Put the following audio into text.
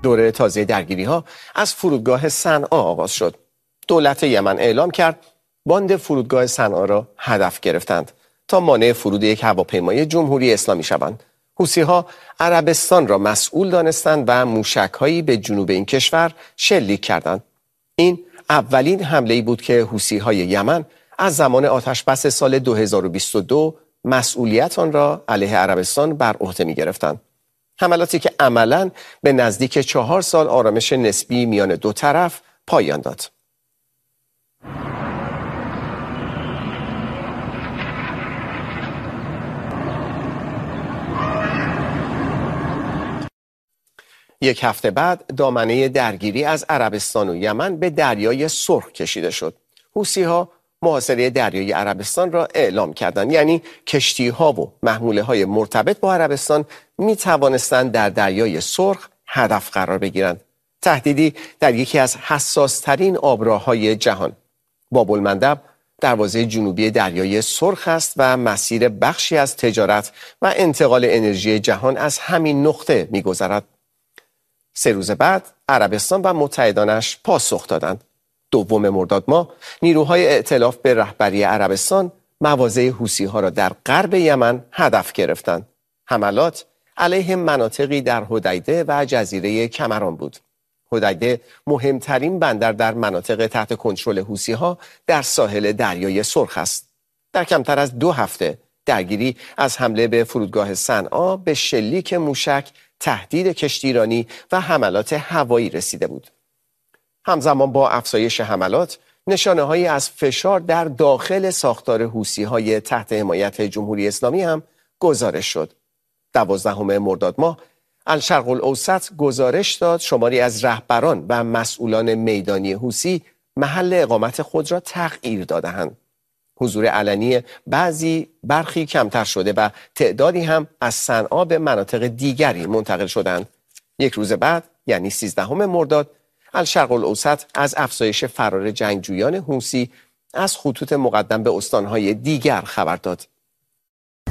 دوره تازه درگیری‌ها از فرودگاه صنعا آغاز شد. دولت یمن اعلام کرد باند فرودگاه صنعا را هدف گرفتند تا مانع فرود یک هواپیمای جمهوری اسلامی شوند. حوثی‌ها عربستان را مسئول دانستند و موشک‌هایی به جنوب این کشور شلیک کردند. این اولین حمله‌ای بود که حوثی‌های یمن از زمان آتش‌بس سال 2022 مسئولیت آن را علیه عربستان بر عهده می‌گرفتند. حملاتی که عملاً به نزدیک 4 سال آرامش نسبی میان دو طرف پایان داد. یک هفته بعد دامنه درگیری از عربستان و یمن به دریای سرخ کشیده شد. حوثی‌ها محاصره دریای عربستان را اعلام کردند، یعنی کشتی‌ها و محموله‌های مرتبط با عربستان می‌توانستند در دریای سرخ هدف قرار بگیرند. تهدیدی در یکی از حساس‌ترین آبراه‌های جهان. باب‌المندب دروازه جنوبی دریای سرخ است و مسیر بخشی از تجارت و انتقال انرژی جهان از همین نقطه می‌گذرد. 3 روز بعد عربستان و متحدانش پاسخ دادند. 2 مرداد ماه نیروهای ائتلاف به رهبری عربستان مواضع حوثی‌ها را در غرب یمن هدف گرفتند. حملات علیه مناطقی در حدیده و جزیره کمران بود. حدیده مهمترین بندر در مناطق تحت کنترل حوثی‌ها در ساحل دریای سرخ است. در کمتر از 2 هفته درگیری از حمله به فرودگاه صنعا به شلیک موشک، تهدید کشتیرانی و حملات هوایی رسیده بود. همزمان با افزایش حملات، نشانه‌هایی از فشار در داخل ساختار حوثی‌های تحت حمایت جمهوری اسلامی هم گزارش شد. 12 مرداد ماه الشرق الاوسط گزارش داد شماری از رهبران و مسئولان میدانی حوثی محل اقامت خود را تغییر داده‌اند. حضور علنی برخی کمتر شده و تعدادی هم از صنعا به مناطق دیگری منتقل شدند. 1 روز بعد، یعنی 13 مرداد، الشرق الاوسط از افزایش فرار جنگجویان حوثی از خطوط مقدم به استانهای دیگر خبر داد.